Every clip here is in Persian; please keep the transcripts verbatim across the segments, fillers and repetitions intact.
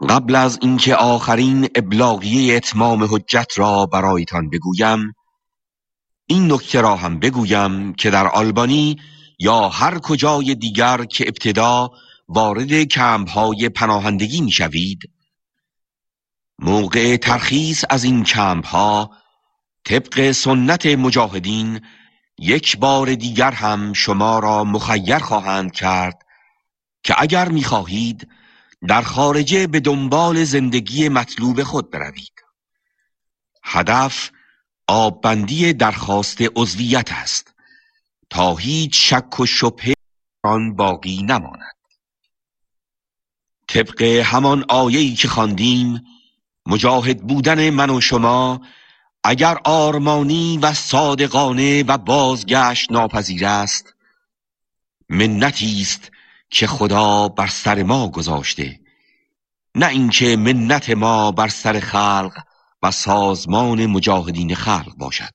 قبل از اینکه آخرین ابلاغیه اتمام حجت را برایتان بگویم، این نکته را هم بگویم که در آلبانی یا هر کجای دیگر که ابتدا وارد کمپ‌های پناهندگی می‌شوید، موقع ترخیص از این کمپ‌ها طبق سنت مجاهدین یک بار دیگر هم شما را مخیر خواهند کرد که اگر می‌خواهید در خارجه به دنبال زندگی مطلوب خود بروید. هدف آببندی درخواست عضویت است تا هیچ شک و شبهه آن باقی نماند. طبق همان آیه‌ای که خواندیم، مجاهد بودن من و شما اگر آرمانی و صادقانه و بازگشت ناپذیر است، منتی است که خدا بر سر ما گذاشته، نه اینکه منت ما بر سر خلق و سازمان مجاهدین خلق باشد.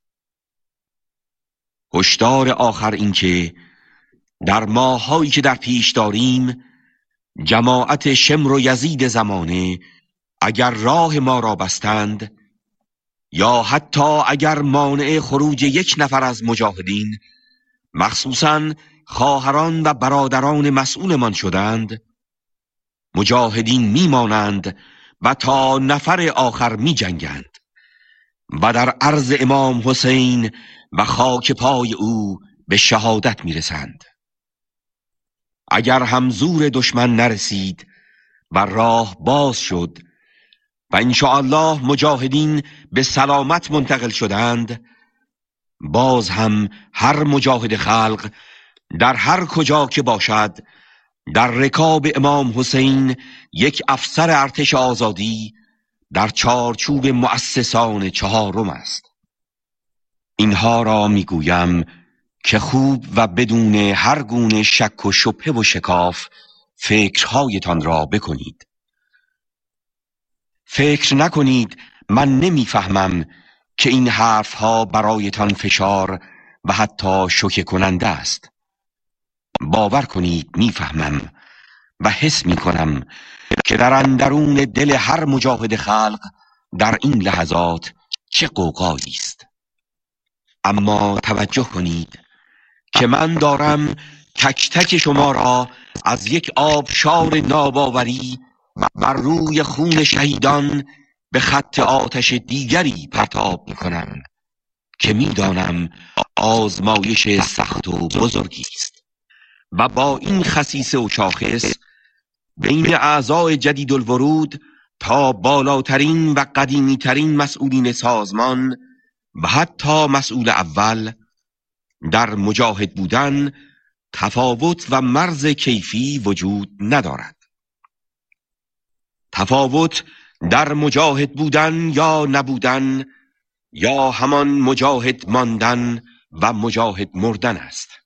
هشدار آخر اینکه در ماهایی که در پیش داریم، جماعت شمر و یزید زمانه اگر راه ما را بستند یا حتی اگر مانع خروج یک نفر از مجاهدین، مخصوصاً خواهران و برادران مسئولمان شدند، مجاهدین میمانند و تا نفر آخر می جنگند و در عرض امام حسین و خاک پای او به شهادت می رسند. اگر هم زور دشمن نرسید و راه باز شد و انشاءالله مجاهدین به سلامت منتقل شدند، باز هم هر مجاهد خلق در هر کجا که باشد در رکاب امام حسین یک افسر ارتش آزادی در چارچوب مؤسسان چهارم است. اینها را میگویم که خوب و بدون هر گونه شک و شبهه و شکاف فکرهایتان را بکنید. فکر نکنید من نمیفهمم که این حرفها برایتان فشار و حتی شوکه کننده است. باور کنید میفهمم و حس میکنم که در اندرون دل هر مجاهد خلق در این لحظات چه غوغایی است. اما توجه کنید که من دارم تک تک شما را از یک آبشار ناباوری بر روی خون شهیدان به خط آتش دیگری پرتاب میکنم که میدانم آزمایش سخت و بزرگی است و با این خصیصه و شاخص بین اعضای جدید الورود تا بالاترین و قدیمی ترین مسئولین سازمان و حتی مسئول اول در مجاهد بودن تفاوت و مرز کیفی وجود ندارد. تفاوت در مجاهد بودن یا نبودن یا همان مجاهد ماندن و مجاهد مردن است.